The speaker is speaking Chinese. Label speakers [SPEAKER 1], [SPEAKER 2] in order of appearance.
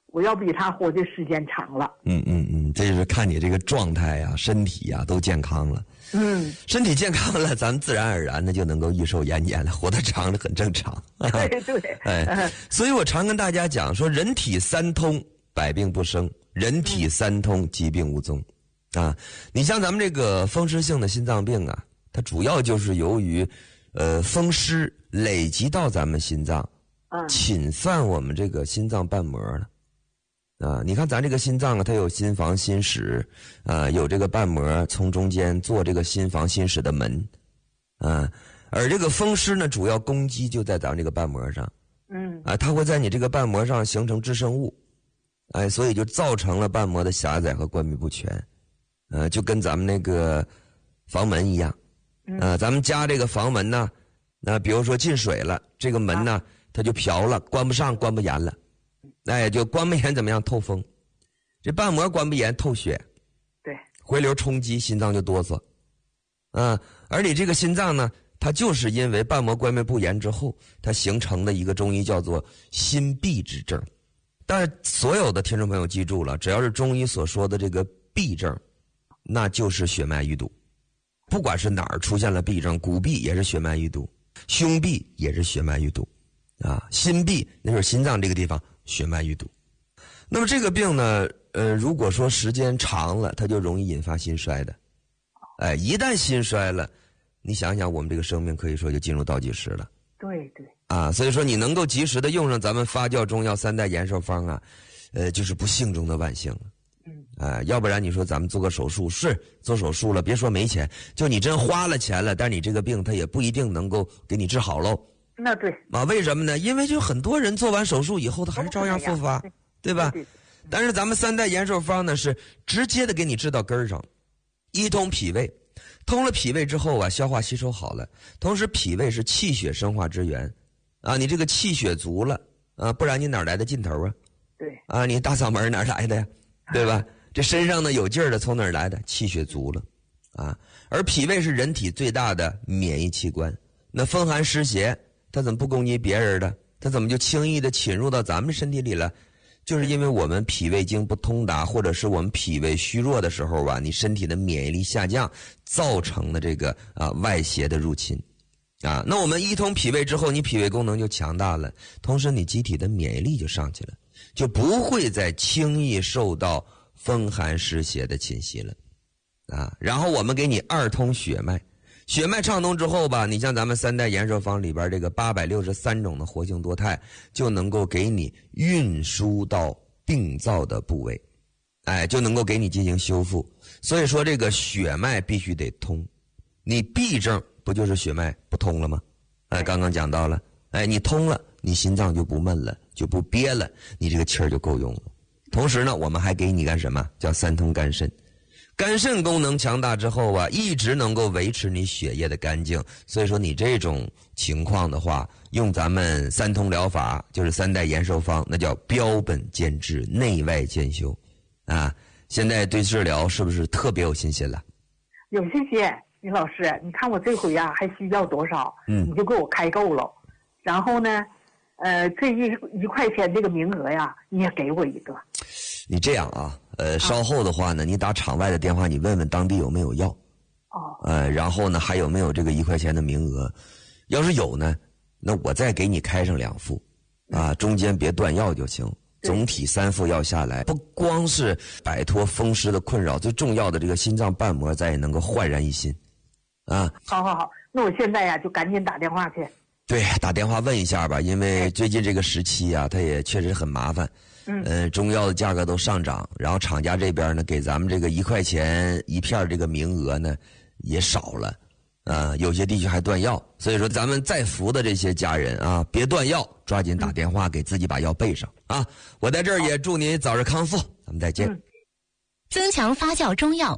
[SPEAKER 1] 我要比他活的时间长了。
[SPEAKER 2] 这就是看你这个状态呀、身体呀都健康了。身体健康了，咱们自然而然的就能够益寿延年了，活得长了很正常。
[SPEAKER 1] 对。
[SPEAKER 2] 所以我常跟大家讲说，人体三通，百病不生；人体三通，疾病无踪。你像咱们这个风湿性的心脏病啊，它主要就是由于风湿累积到咱们心脏，侵犯我们这个心脏瓣膜了。你看咱这个心脏啊，它有心房心室，有这个瓣膜从中间做这个心房心室的门，而这个风湿呢，主要攻击就在咱们这个瓣膜上，它会在你这个瓣膜上形成致生物，所以就造成了瓣膜的狭窄和关闭不全，就跟咱们那个房门一样，咱们家这个房门呢，那比如说进水了，这个门呢，它就瓢了，关不上，关不严了。就关不严怎么样？透风，这瓣膜关不严透血，
[SPEAKER 1] 对，
[SPEAKER 2] 回流冲击，心脏就哆嗦，而你这个心脏呢，它就是因为瓣膜关闭不严之后，它形成的一个中医叫做心闭之症。但是所有的听众朋友记住了，只要是中医所说的这个闭症，那就是血脉淤堵，不管是哪儿出现了闭症，骨壁也是血脉淤堵，胸壁也是血脉淤堵，心壁那就是心脏这个地方血脉淤堵。那么这个病呢，如果说时间长了，它就容易引发心衰的。一旦心衰了，你想想我们这个生命可以说就进入倒计时了。
[SPEAKER 1] 对。
[SPEAKER 2] 所以说你能够及时的用上咱们发酵中药三代延寿方啊，就是不幸中的万幸了。要不然你说咱们做个手术，是做手术了，别说没钱，就你真花了钱了，但你这个病它也不一定能够给你治好喽。
[SPEAKER 1] 那对
[SPEAKER 2] 为什么呢？因为就很多人做完手术以后，他还是照样复发，对吧？但是咱们三代延寿方呢，是直接的给你治到根儿上，一通脾胃，通了脾胃之后啊，消化吸收好了，同时脾胃是气血生化之源，你这个气血足了，不然你哪来的劲头啊？
[SPEAKER 1] 对，
[SPEAKER 2] 你大嗓门哪来的呀？对吧？这身上呢有劲儿的从哪儿来的？气血足了，而脾胃是人体最大的免疫器官，那风寒湿邪它怎么不攻击别人的？它怎么就轻易的侵入到咱们身体里了？就是因为我们脾胃经不通达，或者是我们脾胃虚弱的时候吧，你身体的免疫力下降，造成的这个外邪的入侵。那我们一通脾胃之后，你脾胃功能就强大了，同时你机体的免疫力就上去了，就不会再轻易受到风寒湿邪的侵袭了。然后我们给你二通血脉。血脉畅通之后吧，你像咱们三代延寿方里边这个863种的活性多肽，就能够给你运输到病灶的部位，就能够给你进行修复。所以说这个血脉必须得通，你闭症不就是血脉不通了吗？刚刚讲到了，你通了，你心脏就不闷了，就不憋了，你这个气儿就够用了。同时呢，我们还给你干什么？叫三通肝肾。肝肾功能强大之后啊，一直能够维持你血液的干净。所以说你这种情况的话，用咱们三通疗法，就是三代延寿方，那叫标本兼治，内外兼修。现在对治疗是不是特别有信心了？
[SPEAKER 1] 有信心，李老师，你看我这回还需要多少，你就给我开够了。然后呢，这1块钱这个名额呀，你也给我一个。
[SPEAKER 2] 你这样稍后的话呢，你打场外的电话，你问问当地有没有药。然后呢，还有没有这个1块钱的名额？要是有呢，那我再给你开上2副，中间别断药就行。总体3副药下来，不光是摆脱风湿的困扰，最重要的这个心脏瓣膜咱也能够焕然一新。
[SPEAKER 1] 好，那我现在呀就赶紧打电话去。
[SPEAKER 2] 对，打电话问一下吧，因为最近这个时期啊，它也确实很麻烦。中药的价格都上涨，然后厂家这边呢给咱们这个1块钱1片这个名额呢也少了，有些地区还断药，所以说咱们在服的这些家人别断药，抓紧打电话给自己把药备上我在这儿也祝您早日康复，咱们再见。
[SPEAKER 3] 增强发酵中药